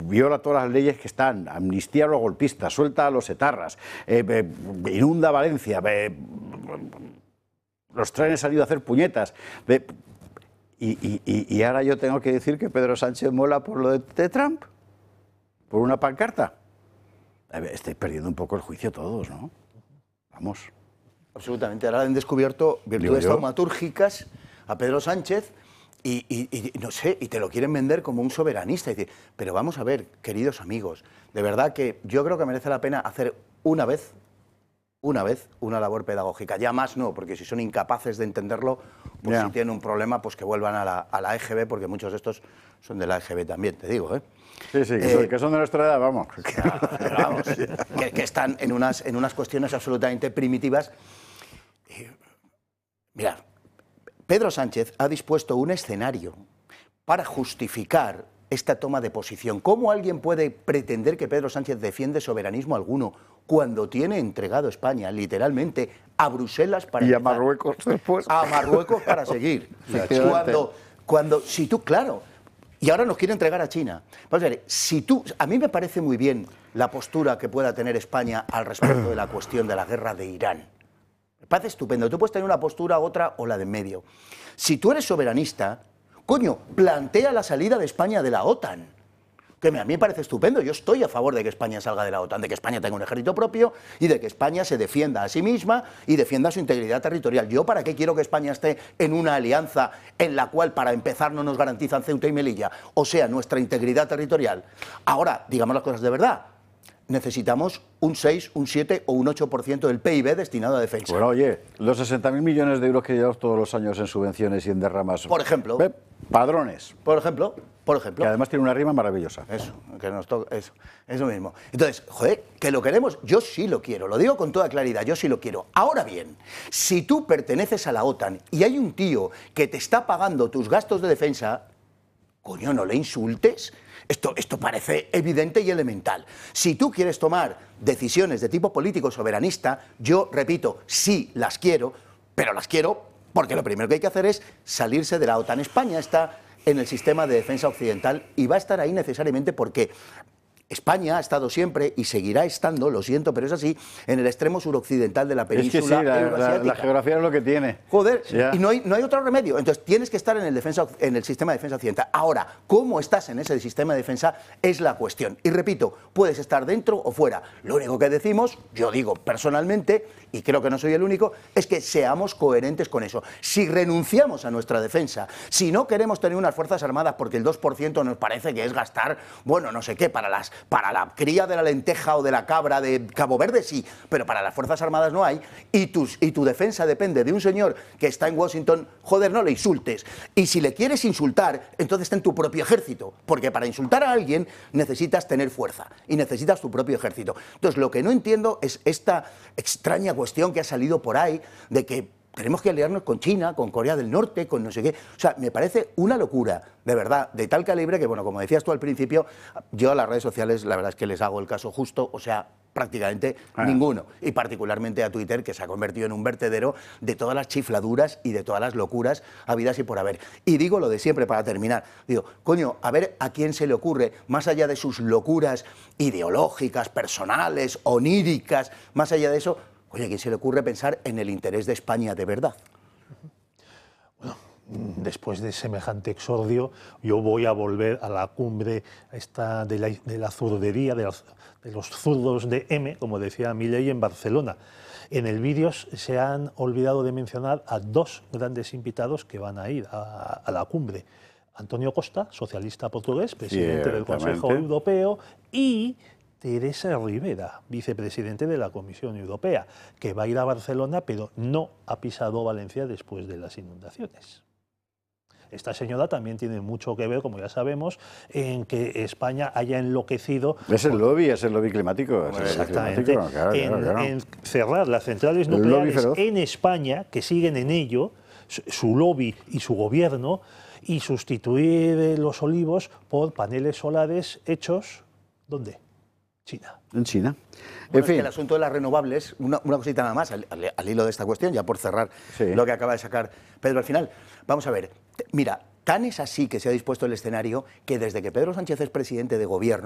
viola todas las leyes que están, amnistía a los golpistas, suelta a los etarras, inunda Valencia, los trenes han ido a hacer puñetas. Y ahora yo tengo que decir que Pedro Sánchez mola por lo de Trump, por una pancarta. Estáis perdiendo un poco el juicio todos, ¿no? Vamos. Absolutamente. Ahora han descubierto virtudes taumatúrgicas a Pedro Sánchez y no sé, y te lo quieren vender como un soberanista. Pero vamos a ver, queridos amigos, de verdad que yo creo que merece la pena hacer una vez una labor pedagógica. Ya más no, porque si son incapaces de entenderlo, pues si tienen un problema, pues que vuelvan a la EGB, porque muchos de estos son de la EGB también, te digo, ¿eh? Sí, que son de nuestra edad, vamos. Vamos, que están en unas cuestiones absolutamente primitivas. Mirad, Pedro Sánchez ha dispuesto un escenario para justificar esta toma de posición. ¿Cómo alguien puede pretender que Pedro Sánchez defiende soberanismo alguno cuando tiene entregado España, literalmente, a Bruselas para empezar, a Marruecos después? A Marruecos para seguir. Si tú, claro, y ahora nos quiere entregar a China. Vamos a ver, a mí me parece muy bien la postura que pueda tener España al respecto de la cuestión de la guerra de Irán. Me parece estupendo. Tú puedes tener una postura, otra o la de en medio. Si tú eres soberanista, coño, plantea la salida de España de la OTAN. Que a mí me parece estupendo. Yo estoy a favor de que España salga de la OTAN, de que España tenga un ejército propio y de que España se defienda a sí misma y defienda su integridad territorial. ¿Yo para qué quiero que España esté en una alianza en la cual, para empezar, no nos garantizan Ceuta y Melilla? O sea, nuestra integridad territorial. Ahora, digamos las cosas de verdad. Necesitamos un 6, un 7 o un 8% del PIB destinado a defensa. Bueno, oye, los 60.000 millones de euros que llevamos todos los años en subvenciones y en derramas. Por ejemplo. Padrones. Por ejemplo. Que además tiene una rima maravillosa. Eso, que nos toca, eso mismo. Entonces, joder, que lo queremos, yo sí lo quiero, lo digo con toda claridad, yo sí lo quiero. Ahora bien, si tú perteneces a la OTAN y hay un tío que te está pagando tus gastos de defensa, coño, no le insultes. Esto parece evidente y elemental. Si tú quieres tomar decisiones de tipo político soberanista, yo repito, sí las quiero, pero las quiero porque lo primero que hay que hacer es salirse de la OTAN. España está en el sistema de defensa occidental y va a estar ahí necesariamente porque España ha estado siempre y seguirá estando, lo siento, pero es así, en el extremo suroccidental de la península euroasiática. La geografía es lo que tiene. Joder, y no hay otro remedio. Entonces tienes que estar en el sistema de defensa occidental. Ahora, ¿cómo estás en ese sistema de defensa? Es la cuestión. Y repito, puedes estar dentro o fuera. Lo único que decimos, yo digo personalmente, y creo que no soy el único, es que seamos coherentes con eso. Si renunciamos a nuestra defensa, si no queremos tener unas fuerzas armadas porque el 2% nos parece que es gastar, bueno, no sé qué, para la cría de la lenteja o de la cabra de Cabo Verde sí, pero para las Fuerzas Armadas no hay, y tu defensa depende de un señor que está en Washington, joder, no le insultes. Y si le quieres insultar, entonces ten tu propio ejército, porque para insultar a alguien necesitas tener fuerza y necesitas tu propio ejército. Entonces, lo que no entiendo es esta extraña cuestión que ha salido por ahí de que tenemos que aliarnos con China, con Corea del Norte, con no sé qué. O sea, me parece una locura, de verdad, de tal calibre que, bueno, como decías tú al principio, yo a las redes sociales la verdad es que les hago el caso justo, o sea, prácticamente ninguno. Y particularmente a Twitter, que se ha convertido en un vertedero de todas las chifladuras y de todas las locuras habidas y por haber. Y digo lo de siempre para terminar. Digo, coño, a ver a quién se le ocurre, más allá de sus locuras ideológicas, personales, oníricas, más allá de eso, oye, ¿a quién se le ocurre pensar en el interés de España de verdad? Bueno, después de semejante exordio, yo voy a volver a la cumbre esta de la zurdería, de los zurdos de M, como decía Milei, en Barcelona. En el vídeo se han olvidado de mencionar a dos grandes invitados que van a ir a la cumbre. Antonio Costa, socialista portugués, presidente del Consejo Europeo, y Teresa Rivera, vicepresidente de la Comisión Europea, que va a ir a Barcelona, pero no ha pisado Valencia después de las inundaciones. Esta señora también tiene mucho que ver, como ya sabemos, en que España haya enloquecido. Es el lobby climático. Exactamente. En cerrar las centrales nucleares en España, que siguen en ello, su lobby y su gobierno, y sustituir los olivos por paneles solares hechos, ¿dónde? China. En China. Bueno, en fin. Es que el asunto de las renovables, una cosita nada más, al hilo de esta cuestión, ya por cerrar lo que acaba de sacar Pedro al final. Vamos a ver, mira, tan es así que se ha dispuesto el escenario que desde que Pedro Sánchez es presidente de gobierno,